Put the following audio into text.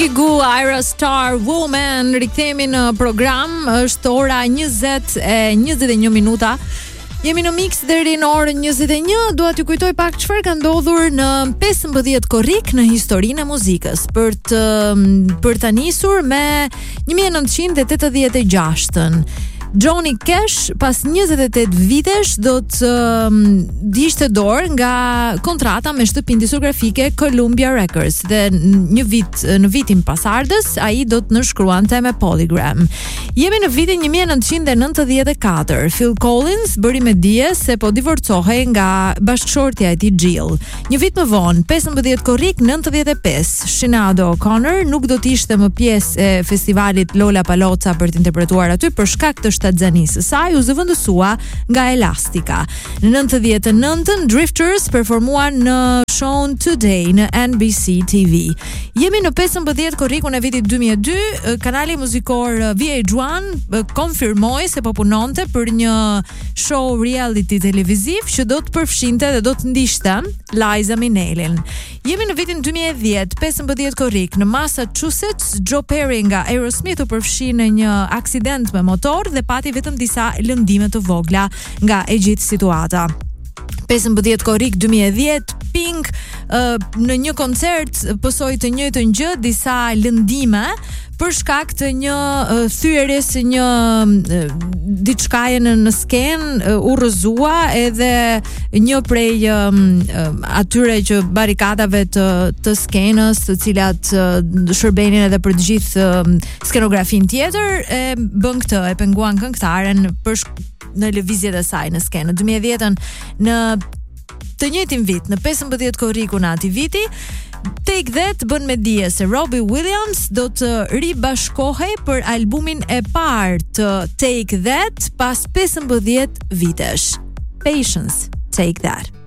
Peggy Gou, Ira Star, Woman. Rikthehemi në program, është ora 20:21 minuta. Jemi në mix deri në orën 21. Dua t'ju kujtoj pak çfarë ka ndodhur në 15 korrik në historinë e muzikës. Për ta nisur me 1986-ën. Johnny Cash pas 28 vitesh do të diqte dorë nga kontrata me shtëpinë diskografike Columbia Records dhe në vitin pasardhës ai do të nënshkruante me Polygram. Jemi në vitin 1994. Phil Collins bëri me dije se po divorcohej nga bashkëshortja e tij Jill. Një vit më vonë, 15 korrik 95, Sinead O'Connor nuk do të ishte më pjesë e festivalit Lollapalooza për të interpretuar aty për shkak të shtatzanisë së saj, u zëvendësua nga Elastica. Në 99-ën Drifters performuan në show Today në NBC TV. Jemi në 15 korrikun e vitit 2002, kanali muzikor VH1 konfirmoi se po punonte për një show reality televiziv që do të përfshinte dhe do të ndiqte Liza Minnelli. Jemi në vitin 2010, 15 korrik, në Massachusetts, Joe Perry nga Aerosmith u përfshi në një aksident me motor dhe pati vetëm disa lëndime të vogla nga e gjithë situata. 15 korrik 2010, Pink në një koncert pësoi të njëjtën gjë, disa lëndime për shkak të një thyerjes së një diçkaje në skenë, u rrëzua edhe një prej atyre që barikadave të skenës, të cilat shërbenin edhe për të gjithë skenografin tjetër, e bën këtë, e penguan këngëtaren në lëvizjet e saj në skenë. Në 2010-ën, në të njëjtin vit, në 15 korrikun e atij viti, Take That bën me dije se Robbie Williams do të ribashkohej për albumin e parë të Take That pas 15 vitesh. Patience, Take That.